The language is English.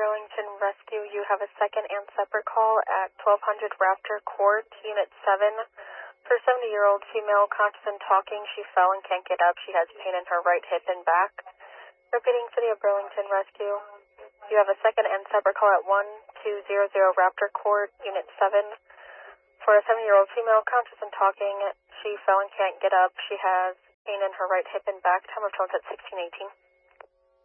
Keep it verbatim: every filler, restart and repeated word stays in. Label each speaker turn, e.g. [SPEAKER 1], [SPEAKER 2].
[SPEAKER 1] Burlington Rescue. You have a second and separate call at twelve hundred Raptor Court, Unit seven. For a seventy-year-old female, conscious and talking. She fell and can't get up. She has pain in her right hip and back. Repeating, City of Burlington Rescue. You have a second and separate call at one two zero zero Raptor Court, Unit seven. For a seventy-year-old female, conscious and talking. She fell and can't get up. She has pain in her right hip and back. Time of tones at sixteen eighteen.